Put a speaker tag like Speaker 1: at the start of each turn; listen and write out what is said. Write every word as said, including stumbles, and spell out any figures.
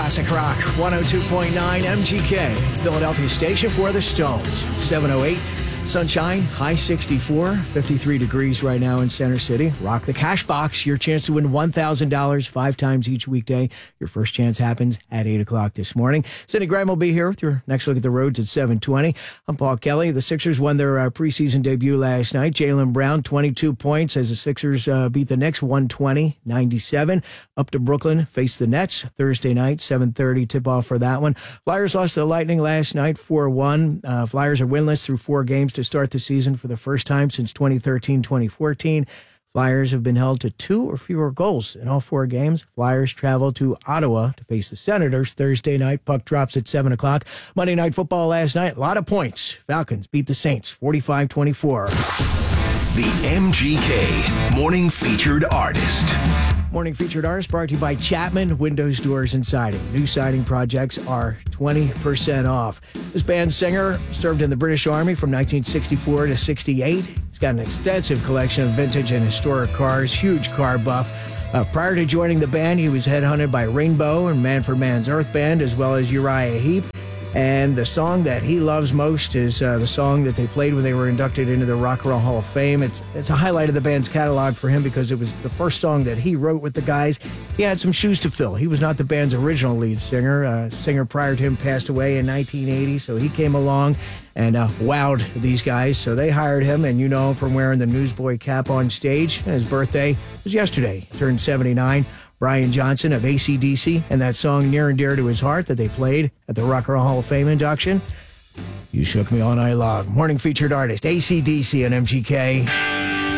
Speaker 1: Classic Rock, one oh two point nine M G K, Philadelphia station for the Stones. seven oh eight, sunshine, high sixty-four, fifty-three degrees right now in Center City. Rock the Cash Box, your chance to win one thousand dollars five times each weekday. Your first chance happens at eight o'clock this morning. Cindy Graham will be here with your next look at the roads at seven twenty. I'm Paul Kelly. The Sixers won their uh, preseason debut last night. Jaylen Brown, twenty-two points as the Sixers uh, beat the Knicks one twenty ninety-seven. Up to Brooklyn, face the Nets Thursday night, seven thirty tip-off for that one. Flyers lost to the Lightning last night, four one. Uh, Flyers are winless through four games to start the season for the first time since twenty thirteen twenty fourteen. Flyers have been held to two or fewer goals in all four games. Flyers travel to Ottawa to face the Senators Thursday night. Puck drops at seven o'clock. Monday Night Football last night, a lot of points. Falcons beat the Saints forty-five twenty-four.
Speaker 2: The M G K Morning Featured Artist.
Speaker 1: Morning Featured Artist brought to you by Chapman Windows, Doors, and Siding. New siding projects are twenty percent off. This band's singer served in the British Army from nineteen sixty-four to sixty-eight. He's got an extensive collection of vintage and historic cars, huge car buff. Uh, prior to joining the band, he was headhunted by Rainbow and Man for Man's Earth Band, as well as Uriah Heep. And the song that he loves most is uh, the song that they played when they were inducted into the Rock and Roll Hall of Fame. It's it's a highlight of the band's catalog for him because it was the first song that he wrote with the guys. He had some shoes to fill. He was not the band's original lead singer. Uh, singer prior to him passed away in nineteen eighty, so he came along and uh, wowed these guys. So they hired him, and you know him from wearing the newsboy cap on stage. And his birthday was yesterday. He turned seventy-nine. Brian Johnson of A C D C, and that song near and dear to his heart that they played at the Rock and Roll Hall of Fame induction. You Shook Me All Night Long. Morning Featured Artist, A C D C and M G K.